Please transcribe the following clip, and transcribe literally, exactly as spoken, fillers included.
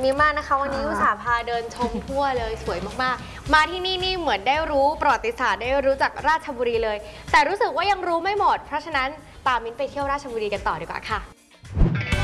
คุณมิ้นมากนะคะวันนี้อุตส่าห์พาเดินชมทั่วเลยสวยมากๆมาที่นี่นี่เหมือนได้รู้ประวัติศาสตร์ได้รู้จักราชบุรีเลยแต่รู้สึกว่ายังรู้ไม่หมดเพราะฉะนั้นตามมิ้นไปเที่ยวราชบุรีกันต่อดีกว่าค่ะ